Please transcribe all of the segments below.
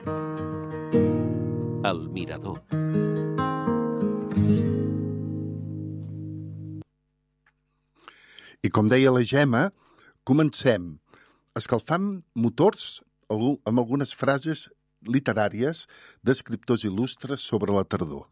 El Mirador. I com deia la Gemma, comencem escalfant motors amb algunes frases literàries d'escriptors il·lustres sobre la tardor.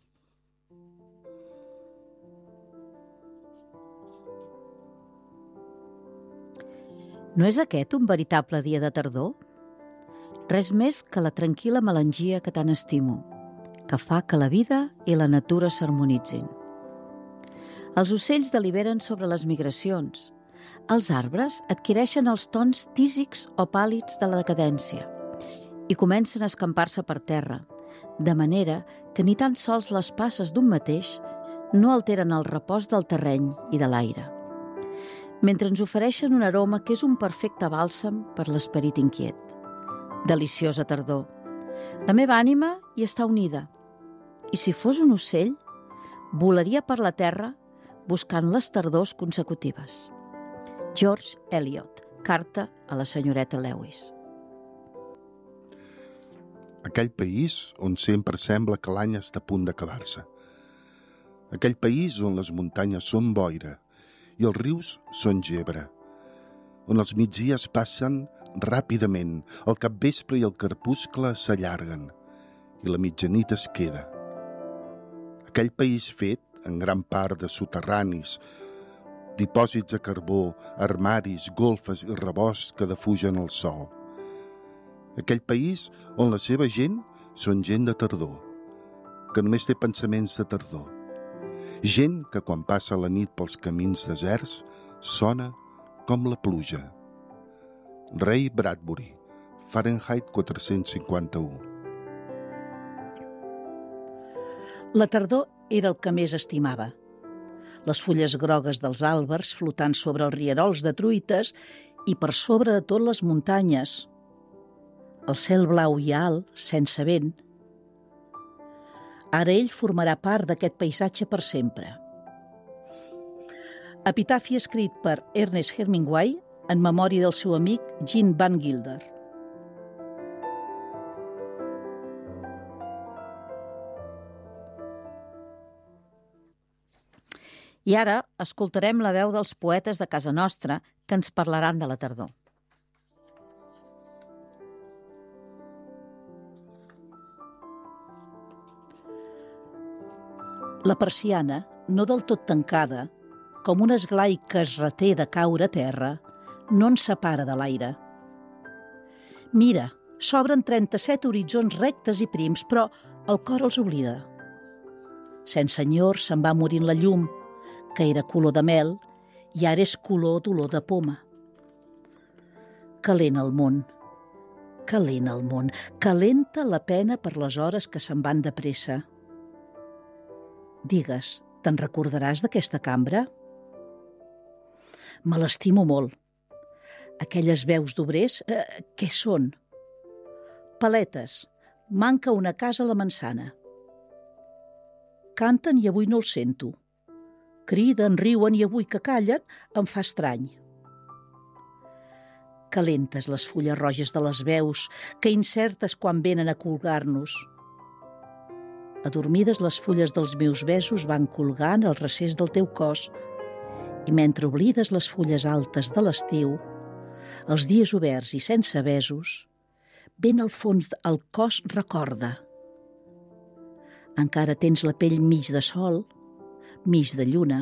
No és aquest un veritable dia de tardor? Res més que la tranquil·la melangia que tant estimo, que fa que la vida i la natura s'harmonitzin. Els ocells deliberen sobre les migracions. Els arbres adquireixen els tons tísics o pàl·lids de la decadència i comencen a escampar-se per terra, de manera que ni tan sols les passes d'un mateix no alteren el repòs del terreny i de l'aire, mentre ens ofereixen un aroma que és un perfecte bàlsam per l'esperit inquiet. Deliciosa tardor. La meva ànima hi està unida, i si fos un ocell, volaria per la terra buscant les tardors consecutives. George Eliot, carta a la senyoreta Lewis. Aquell país on sempre sembla que l'any està a punt d'acabar-se. Aquell país on les muntanyes són boira i els rius són gebre, on els migdies passen ràpidament, el capvespre i el crepuscle s'allarguen i la mitjanit es queda. Aquell país fet, en gran part de soterranis, dipòsits de carbó, armaris, golfes i rebosts que defugen el sol. Aquell país on la seva gent són gent de tardor, que només té pensaments de tardor. Gent que quan passa la nit pels camins deserts sona com la pluja. Ray Bradbury, Fahrenheit 451. La tardor era el que més estimava. Les fulles grogues dels àlbers flotant sobre els rierols de truites i per sobre de tot les muntanyes. El cel blau i alt, sense vent. Ara ell formarà part d'aquest paisatge per sempre. Epitafi escrit per Ernest Hemingway en memòria del seu amic Jean Van Gilder. I ara escoltarem la veu dels poetes de casa nostra que ens parlaran de la tardor. La persiana, no del tot tancada, com un esglai que es reté de caure a terra, no ens separa de l'aire. Mira, s'obren 37 horitzons rectes i prims, però el cor els oblida. Sense enyor se'n va morint la llum, que era color de mel, i ara és color d'olor de poma. Calent el món, calenta la pena per les hores que se'n van de pressa. Digues, te'n recordaràs d'aquesta cambra? Me l'estimo molt. Aquelles veus d'obrers, què són? Paletes, manca una casa a la Mansana. Canten i avui no els sento. Criden, riuen i avui que callen em fa estrany. Calentes les fulles roges de les veus, que incertes quan venen a colgar-nos. Adormides les fulles dels meus besos van colgant al recés del teu cos, i mentre oblides les fulles altes de l'estiu, els dies oberts i sense besos, ben al fons el cos recorda. Encara tens la pell mig de sol, mig de lluna.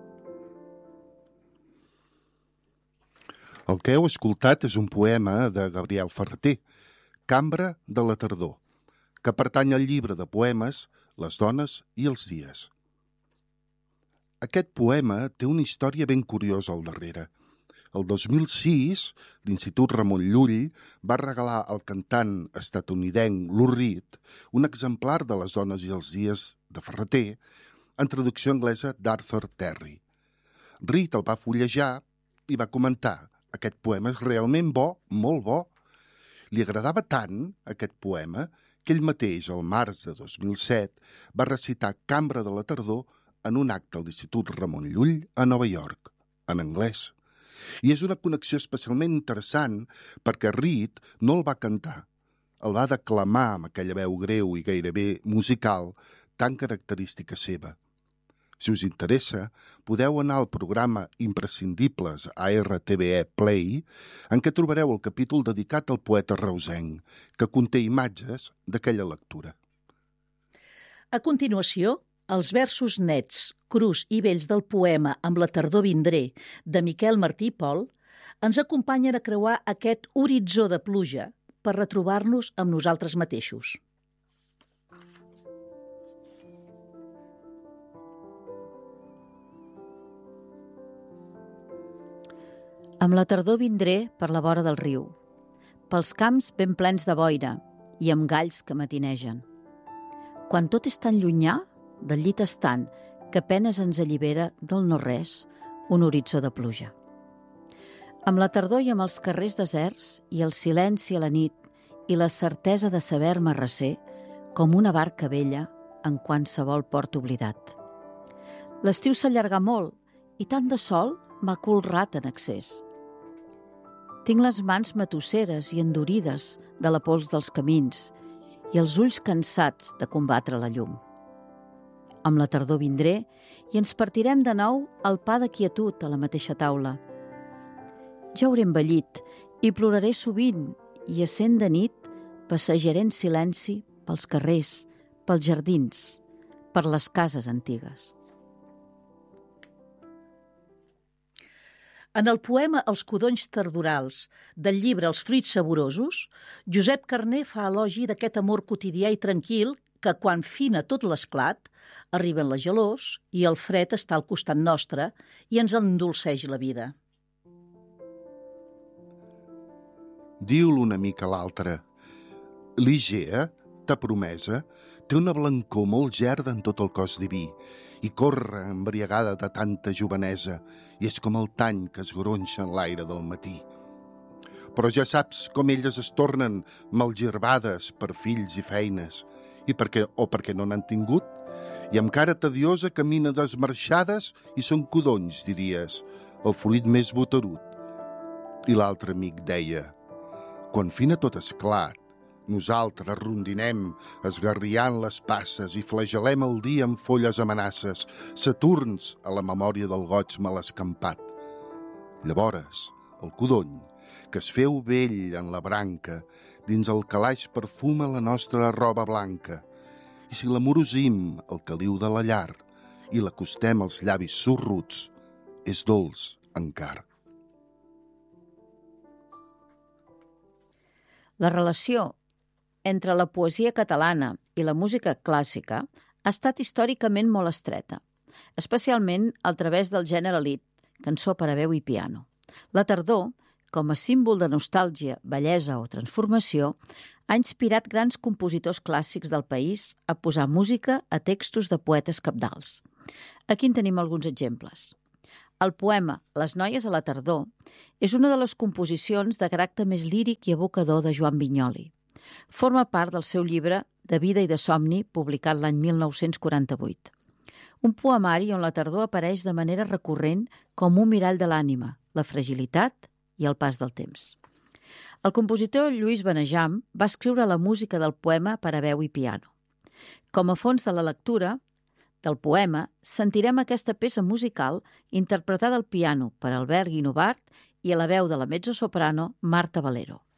El que heu escoltat és un poema de Gabriel Ferrater, Cambra de la tardor, que pertany al llibre de poemes Les dones i els dies. Aquest poema té una història ben curiosa al darrere. El 2006, l'Institut Ramon Llull va regalar al cantant estatunidenc Lou Reed un exemplar de Les dones i els dies de Ferrater en traducció anglesa d'Arthur Terry. Reed el va fullejar i va comentar: aquest poema és realment bo, molt bo. Li agradava tant aquest poema que ell mateix, al març de 2007, va recitar Cambra de la tardor en un acte a l'Institut Ramon Llull a Nova York, en anglès. I és una connexió especialment interessant perquè Reed no el va cantar. el va declamar amb aquella veu greu i gairebé musical tan característica seva. Si us interessa, podeu anar al programa Imprescindibles a RTVE Play, en què trobareu el capítol dedicat al poeta reusenc, que conté imatges d'aquella lectura. A continuació, els versos nets, crus i vells del poema Amb la tardor vindré, de Miquel Martí i Pol, ens acompanyen a creuar aquest horitzó de pluja per retrobar-nos amb nosaltres mateixos. Amb la tardor vindré per la vora del riu, pels camps ben plens de boira i amb galls que matinegen. Quan tot és tan llunyà, del llit estant, que apenes ens allibera del no-res un horitzó de pluja. Amb la tardor i amb els carrers deserts i el silenci a la nit i la certesa de saber-me recer com una barca vella en qualsevol port oblidat. L'estiu s'allarga molt i tant de sol m'ha colrat en excés. Tinc les mans matusseres i endurides de la pols dels camins i els ulls cansats de combatre la llum. Amb la tardor vindré i ens partirem de nou el pa de quietud a la mateixa taula. Ja hauré envellit i ploraré sovint i, essent de nit, passejaré en silenci pels carrers, pels jardins, per les cases antigues. En el poema Els codonys tardorals, del llibre Els fruits saborosos, Josep Carner fa elogi d'aquest amor quotidià i tranquil que, quan fina tot l'esclat, arriben les gelors i el fred està al costat nostre i ens endolceix la vida. Diu-lo una mica a l'altre. Ligea, ta promesa, té una blancor molt gerda en tot el cos diví i corre embriagada de tanta jovenesa i és com el tany que es gronxa en l'aire del matí. Però ja saps com elles es tornen malgirbades per fills i feines i perquè no n'han tingut, i amb cara tediosa camina desmarxades i són codonys, diries, el fruit més boterut. I l'altre amic deia: quan fina tot esclat, nosaltres rondinem, esgarriant les passes i flagelem el dia amb folles amenaces, saturns a la memòria del goig mal escampat. Llavors, el codony, que es feu vell en la branca, dins el calaix perfuma la nostra roba blanca, i si l'amorosim al caliu de la llar i l'acostem als llavis sorruts, és dolç encara. La relació entre la poesia catalana i la música clàssica ha estat històricament molt estreta, especialment a través del gènere lit, cançó per a veu i piano. La tardor, com a símbol de nostàlgia, bellesa o transformació, ha inspirat grans compositors clàssics del país a posar música a textos de poetes cabdals. Aquí en tenim alguns exemples. El poema Les noies a la tardor és una de les composicions de caràcter més líric i evocador de Joan Vinyoli. Forma part del seu llibre De vida i de somni, publicat l'any 1948. Un poemari on la tardor apareix de manera recurrent com un mirall de l'ànima, la fragilitat i el pas del temps. El compositor Lluís Benejam va escriure la música del poema per a veu i piano. Com a fons de la lectura del poema, sentirem aquesta peça musical interpretada al piano per Albert Guinovart i a la veu de la mezzosoprano Marta Valero.